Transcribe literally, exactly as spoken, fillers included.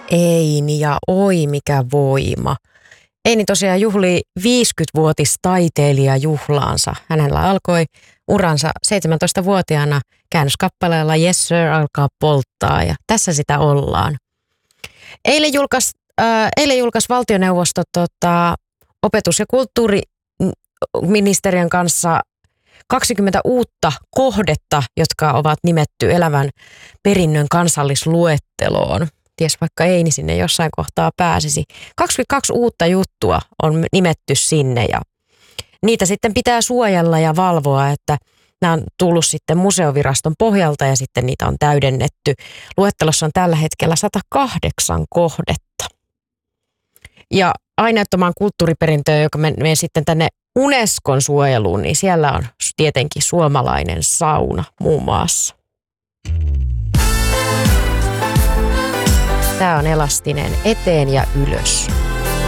Eini ja oi mikä voima. Eini tosiaan juhlii viisikymmenvuotistaiteilijajuhlaansa. Hänellä alkoi uransa seitsemäntoistavuotiaana käännöskappaleella Yes Sir alkaa polttaa ja tässä sitä ollaan. Eilen julkaisi äh, eilen julkais valtioneuvosto tota, opetus- ja kulttuuriministeriön kanssa kaksikymmentä uutta kohdetta, jotka ovat nimetty elävän perinnön kansallisluetteloon. Ties vaikka Eini sinne jossain kohtaa pääsisi. kaksikymmentäkaksi uutta juttua on nimetty sinne ja niitä sitten pitää suojella ja valvoa, että nämä on tullut sitten museoviraston pohjalta ja sitten niitä on täydennetty. Luettelossa on tällä hetkellä sata kahdeksan kohdetta. Ja aineettomaan kulttuuriperintöön, joka menee sitten tänne Unescon suojeluun, niin siellä on tietenkin suomalainen sauna muun muassa. Tämä on elastinen eteen ja ylös.